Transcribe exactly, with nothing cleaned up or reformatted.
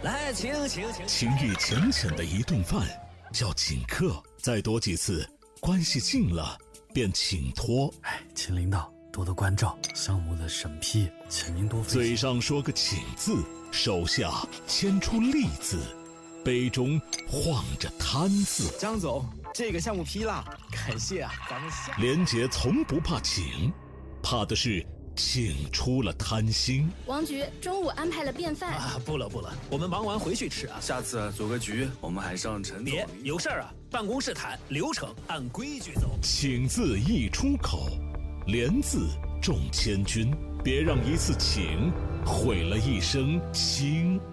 来，请请请。 情谊浅浅的一顿饭叫请客，再多几次，关系近了便请托。 哎，秦领导多多关照，项目的审批，请您多费心。 嘴上说个请字，手下牵出利字，杯中晃着贪字。 张总，这个项目批了，感谢啊，咱们下。 连杰从不怕请，怕的是请出了贪心。 王局中午安排了便饭啊，不了不了，我们忙完回去吃啊。 下次组个局，我们还上陈总。 别有事儿啊，办公室谈，流程按规矩走。 请字一出口，连字重千钧，别让一次请毁了一生情。